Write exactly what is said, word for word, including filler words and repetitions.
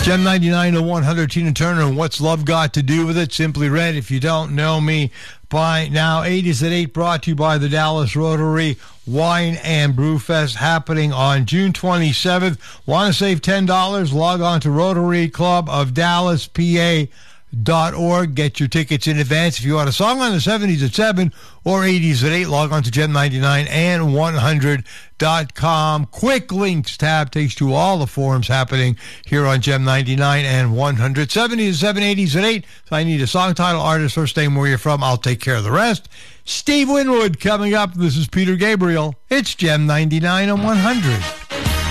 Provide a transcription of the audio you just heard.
Gem ninety-nine to one hundred, Tina Turner, and What's Love Got to Do with It? Simply Red, if you don't know me by now. eighties at eight, brought to you by the Dallas Rotary Wine and Brew Fest, happening on June twenty-seventh. Want to save ten dollars? Log on to Rotary Club of Dallas, P A dot org. Get your tickets in advance. If you want a song on the seventies at seven or eighties at eight, log on to Gem ninety-nine and one hundred dot com. Quick links tab takes you to all the forums happening here on Gem ninety-nine and one hundred. seventies at seven, eighties at eight. So I need a song title, artist, first name, where you're from. I'll take care of the rest. Steve Winwood coming up. This is Peter Gabriel. It's Gem ninety-nine and one hundred.